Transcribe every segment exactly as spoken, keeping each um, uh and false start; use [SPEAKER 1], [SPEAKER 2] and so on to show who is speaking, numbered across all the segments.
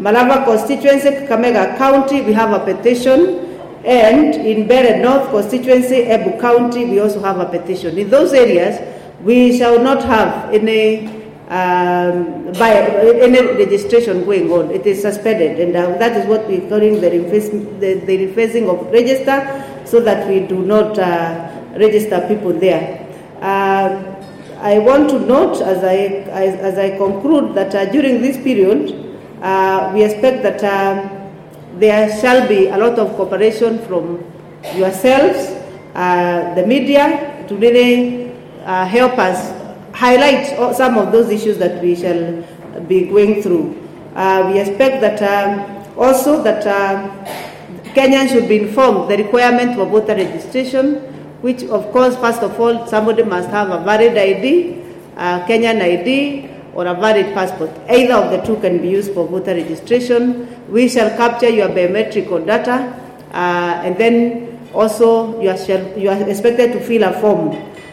[SPEAKER 1] Malava constituency, Kakamega County, we have a petition. And in Bere North constituency, Ebu County, we also have a petition. In those areas, we shall not have any um, by any registration going on. It is suspended, and uh, that is what we're calling the, the, the rephasing of register, so that we do not uh, register people there. Uh, I want to note, as I as, as I conclude, that uh, during this period, uh, we expect that um, there shall be a lot of cooperation from yourselves, uh, the media, to really uh, help us highlight some of those issues that we shall be going through. Uh, we expect that um, also that uh, Kenyans should be informed the requirement for voter registration, which of course, first of all, somebody must have a valid I D, a Kenyan I D, or a valid passport. Either of the two can be used for voter registration. We shall capture your biometric data, uh, and then also you are, shall, you are expected to fill a form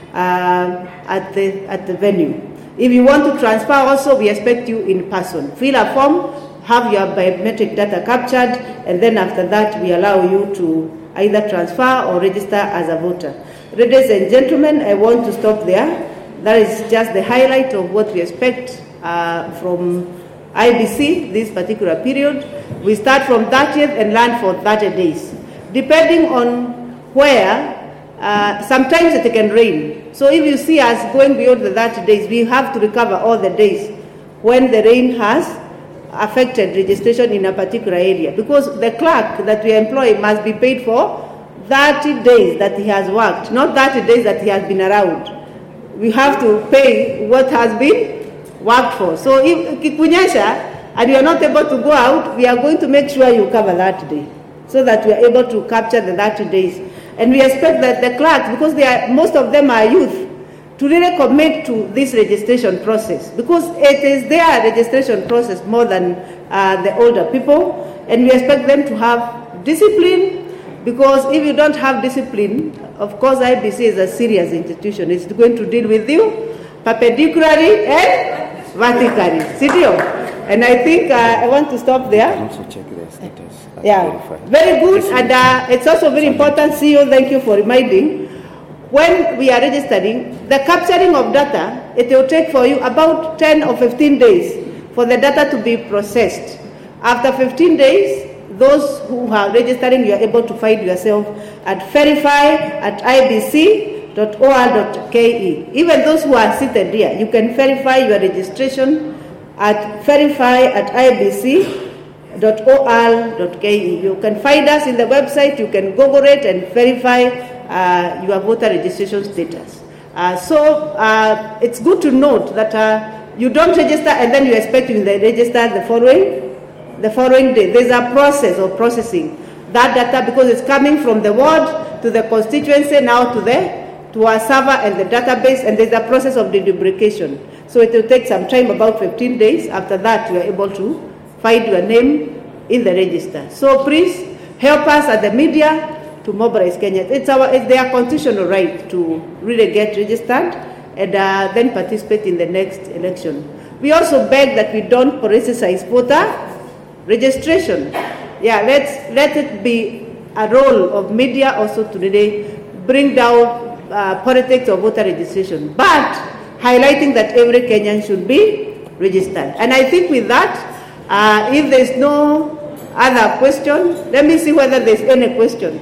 [SPEAKER 1] uh, at the at the venue. If you want to transfer also, we expect you in person. Fill a form, have your biometric data captured, and then after that we allow you to either transfer or register as a voter. Ladies and gentlemen, I want to stop there. That is just the highlight of what we expect uh, from I B C this particular period. We start from thirtieth and run for thirty days. Depending on where, uh, sometimes it can rain. So if you see us going beyond the thirty days, we have to recover all the days when the rain has affected registration in a particular area. Because the clerk that we employ must be paid for thirty days that he has worked, not thirty days that he has been around. We have to pay what has been worked for. So if kikunyesha and you are not able to go out, we are going to make sure you cover that day, so that we are able to capture the thirty days. And we expect that the clerks, because they are, most of them are youth, to really commit to this registration process, because it is their registration process more than uh, the older people. And we expect them to have discipline, because if you don't have discipline, of course I B C is a serious institution. It's going to deal with you perpendicularly and vertically. Sidio? And I think uh, I want to stop there.
[SPEAKER 2] Also check the status.
[SPEAKER 1] Yeah, very good. And uh, it's also very important, C E O, thank you for reminding, when we are registering, the capturing of data, it will take for you about ten or fifteen days for the data to be processed. After fifteen days, those who are registering, you are able to find yourself at verify at I B C dot O R dot K E. Even those who are seated here, you can verify your registration at verify at I B C dot O R dot K E. You can find us in the website, you can Google it and verify uh, your voter registration status. Uh, so uh, it's good to note that uh, you don't register and then you expect you to register the following the following day. There's a process of processing that data, because it's coming from the ward to the constituency, now to the to our server and the database, and there's a process of deduplication. So it will take some time, about fifteen days. After that, you are able to find your name in the register. So please help us at the media to mobilize Kenyans. It's our it's their constitutional right to really get registered and uh, then participate in the next election. We also beg that we don't politicize voter registration. Yeah, let's let it be a role of media also to really bring down uh, politics of voter registration, but highlighting that every Kenyan should be registered. And I think with that, uh, if there's no other question, let me see whether there's any question.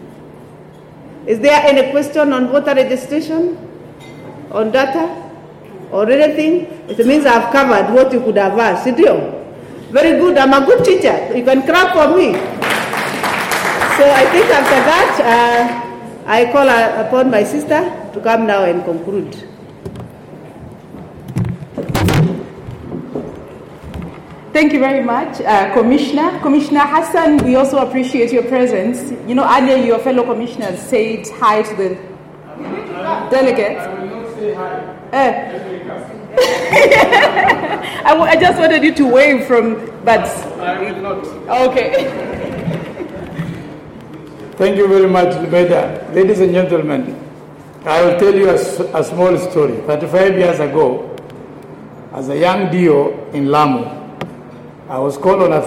[SPEAKER 1] Is there any question on voter registration, on data, or anything? It means I've covered what you could have asked. Very good. I'm a good teacher. You can clap for me. So I think after that, uh, I call uh, upon my sister to come now and conclude.
[SPEAKER 3] Thank you very much, uh, Commissioner. Commissioner Hassan, we also appreciate your presence. You know, earlier your fellow commissioners said hi to the delegates.
[SPEAKER 4] I will not say hi.
[SPEAKER 3] Uh, I, w- I just wanted you to wave from, but...
[SPEAKER 4] I will not.
[SPEAKER 3] Okay.
[SPEAKER 4] Thank you very much, Lubeda. Ladies and gentlemen, I will tell you a, a small story. thirty-five years ago, as a young D O in Lamu, I was called on a